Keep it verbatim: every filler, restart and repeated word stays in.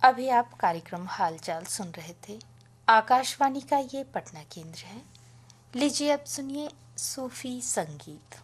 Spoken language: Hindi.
अभी आप कार्यक्रम हालचाल सुन रहे थे। आकाशवाणी का ये पटना केंद्र है। लीजिए अब सुनिए सूफी संगीत।